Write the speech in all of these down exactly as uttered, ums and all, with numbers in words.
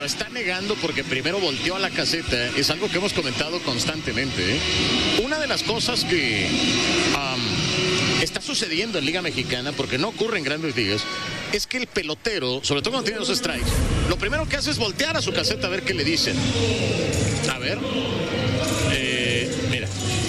Está negando porque primero volteó a la caseta, es algo que hemos comentado constantemente, ¿eh? Una de las cosas que um, está sucediendo en Liga Mexicana, porque no ocurre en Grandes Ligas, es que el pelotero, sobre todo cuando tiene dos strikes, lo primero que hace es voltear a su caseta a ver qué le dicen. A ver, eh, mira.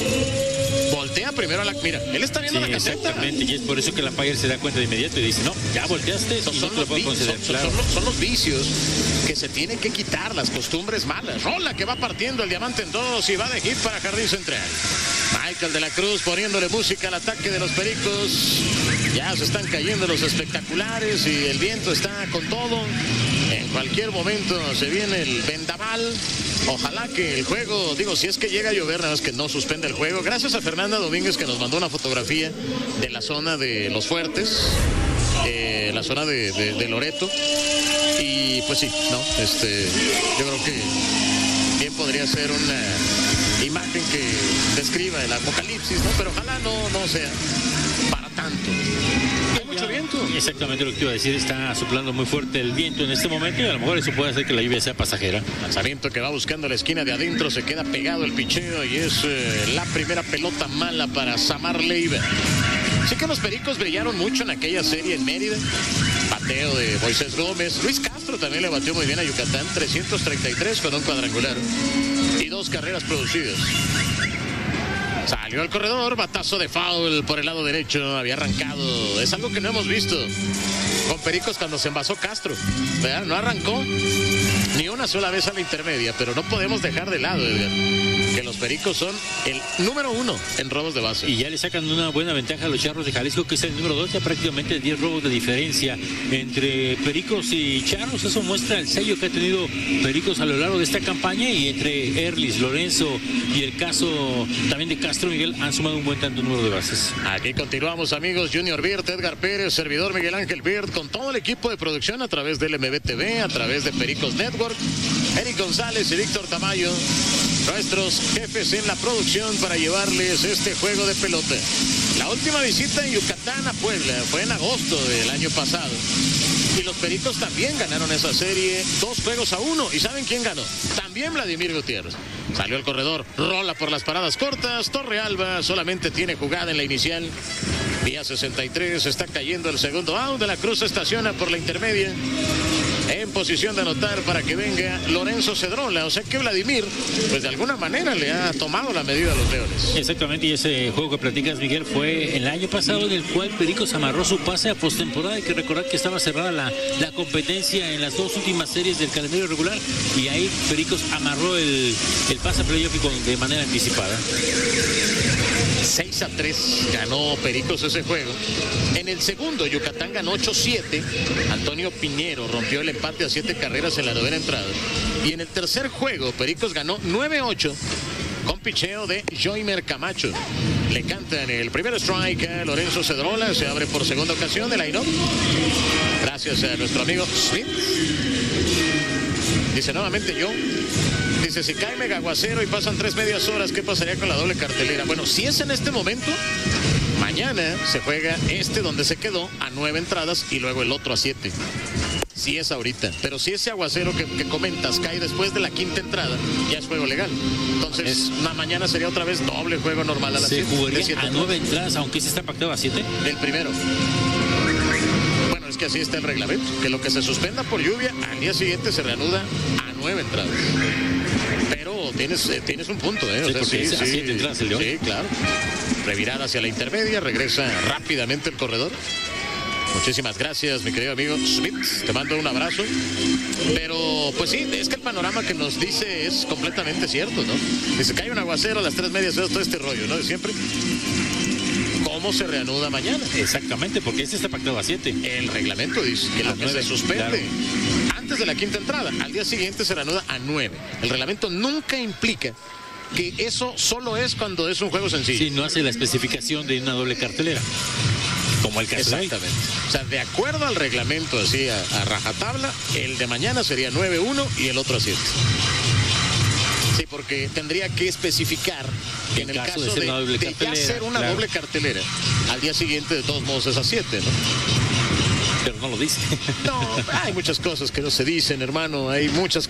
Voltea primero a la... Mira, él está viendo sí, la caseta. Exactamente, y es por eso que el umpire se da cuenta de inmediato y dice, no, ya volteaste, son, y son, no te lo puedo conceder. son, Claro. son, los, son los vicios que se tienen que quitar, las costumbres malas. Rola que va partiendo el diamante en dos y va de hit para Jardín Central. Michael de la Cruz poniéndole música al ataque de los Pericos. Ya se están cayendo los espectaculares y el viento está con todo. En cualquier momento se viene el vendaval. Ojalá que el juego, digo, si es que llega a llover, nada más que no suspende el juego. Gracias a Fernanda Domínguez que nos mandó una fotografía de la zona de Los Fuertes, eh, la zona de, de, de Loreto. Y pues sí, no, este, yo creo que bien podría ser una imagen que describa el apocalipsis, ¿no? Pero ojalá no, no sea para tanto. Hay mucho viento. Exactamente lo que iba a decir, está soplando muy fuerte el viento en este momento y a lo mejor eso puede hacer que la lluvia sea pasajera. Lanzamiento que va buscando la esquina de adentro, se queda pegado el picheo y es eh, la primera pelota mala para Samar Leiva. Sí que los Pericos brillaron mucho en aquella serie en Mérida. Bateo de Moisés Gómez. Luis Castro también le batió muy bien a Yucatán, trescientos treinta y tres con un cuadrangular y dos carreras producidas. Salió al corredor, batazo de foul por el lado derecho, había arrancado. Es algo que no hemos visto con Pericos cuando se envasó Castro, ¿verdad? No arrancó ni una sola vez a la intermedia, pero no podemos dejar de lado, Edgar, que los Pericos son el número uno en robos de base. Y ya le sacan una buena ventaja a los Charros de Jalisco, que es el número dos, ya prácticamente diez robos de diferencia entre Pericos y Charros. Eso muestra el sello que ha tenido Pericos a lo largo de esta campaña, y entre Erlis, Lorenzo y el caso también de Castro Miguel han sumado un buen tanto número de bases. Aquí continuamos, amigos. Junior Birt, Edgar Pérez, servidor Miguel Ángel Birt, con todo el equipo de producción a través del M B T V, a través de Pericos Network, Eric González y Víctor Tamayo, nuestros jefes en la producción para llevarles este juego de pelota. La última visita en Yucatán a Puebla fue en agosto del año pasado. Y los Pericos también ganaron esa serie dos juegos a uno. ¿Y saben quién ganó? También Vladimir Gutiérrez. Salió al corredor, rola por las paradas cortas. Torrealba solamente tiene jugada en la inicial. Vía sesenta y tres, está cayendo el segundo out. De la Cruz estaciona por la intermedia, en posición de anotar para que venga Lorenzo Cedrola. O sea que Vladimir, pues de alguna manera le ha tomado la medida a los Leones. Exactamente, y ese juego que platicas, Miguel, fue el año pasado, en el cual Pericos amarró su pase a postemporada. Hay que recordar que estaba cerrada la, la competencia en las dos últimas series del calendario regular, y ahí Pericos amarró el, el pase a playoff de manera anticipada. seis a tres ganó Pericos ese juego. En el segundo, Yucatán ganó ocho siete. Antonio Piñero rompió el empate a siete carreras en la novena entrada. Y en el tercer juego, Pericos ganó nueve ocho con picheo de Joymer Camacho. Le cantan el primer strike a Lorenzo Cedrola. Se abre por segunda ocasión el line-up, gracias a nuestro amigo Smith. Dice nuevamente yo. Dice, si cae mega aguacero y pasan tres medias horas, ¿qué pasaría con la doble cartelera? Bueno, si es en este momento, mañana se juega este donde se quedó a nueve entradas y luego el otro a siete. Si es ahorita. Pero si ese aguacero que, que comentas cae después de la quinta entrada, ya es juego legal. Entonces, es, una mañana sería otra vez doble juego normal a las siete. Se jugaría a nueve entradas, aunque se está pactado a siete. El primero. Bueno, es que así está el reglamento, que lo que se suspenda por lluvia, al día siguiente se reanuda a nueve entradas. Pero tienes, eh, tienes un punto, ¿eh? O sí, sea, sí, sí, sí, entradas el León. Sí, claro. Revirar hacia la intermedia, regresa rápidamente el corredor. Muchísimas gracias, mi querido amigo Smith. Te mando un abrazo. Pero, pues sí, es que el panorama que nos dice es completamente cierto, ¿no? Dice que hay un aguacero a las tres medias, todo este rollo, ¿no? De siempre. ¿Cómo se reanuda mañana? Exactamente, porque este está pactado a siete. El reglamento dice que lo que se suspende claro. antes de la quinta entrada, al día siguiente se reanuda a nueve. El reglamento nunca implica que eso solo es cuando es un juego sencillo. Sí, no hace la especificación de una doble cartelera, como el caso. Exactamente. O sea, de acuerdo al reglamento, así a, a rajatabla, el de mañana sería nueve uno y el otro a siete. Sí, porque tendría que especificar que en, en el caso, caso de, de, de ya ser una claro. doble cartelera, al día siguiente de todos modos es a siete, ¿no? Pero no lo dice. No, hay muchas cosas que no se dicen, hermano, hay muchas